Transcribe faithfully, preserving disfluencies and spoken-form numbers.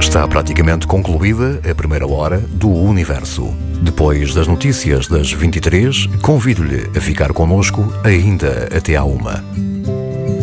Está praticamente concluída a primeira hora do Universo. Depois das notícias das vinte e três, convido-lhe a ficar connosco ainda até à uma.